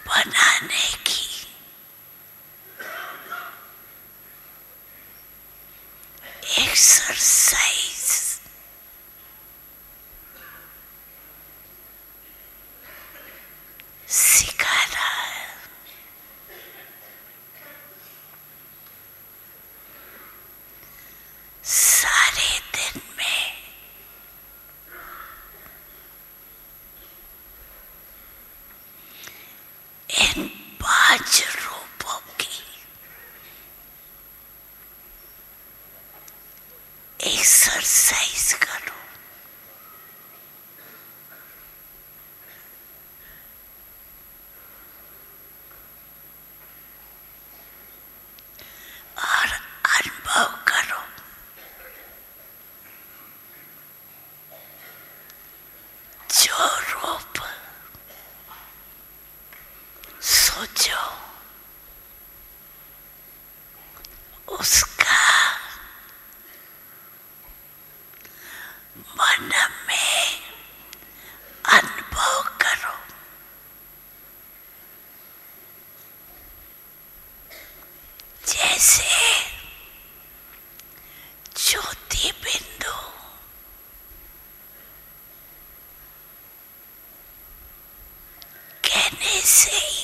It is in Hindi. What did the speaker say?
बनाने की एक्सरसाइज सिखा रहा है। सारे दिन में इन 5 रूपों की एक्सरसाइज करो। और अनुभव करो जो रूप सोचो उसका मन में अनुभव करो। जैसे ज्योति बिंदु कहने से ही